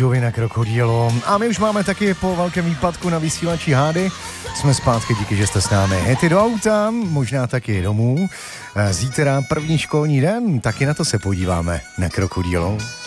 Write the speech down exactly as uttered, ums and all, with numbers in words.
Jovi na Krokodýlu. A my už máme taky po velkém výpadku na vysílači Hády. Jsme zpátky, díky, že jste s námi. Hety do auta, možná taky domů. Zítra první školní den, taky na to se podíváme na Krokodýlu.